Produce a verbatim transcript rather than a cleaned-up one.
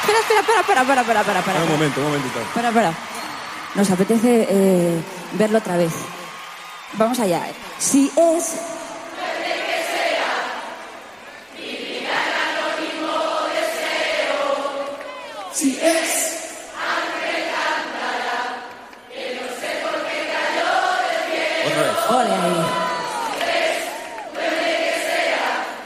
espera, espera, para, para, para, para, para, para. Un momento, un momentito. Para, para. Nos apetece eh, verlo otra vez. Vamos allá. Si es... Si es... Otra vez. Ole, ahí.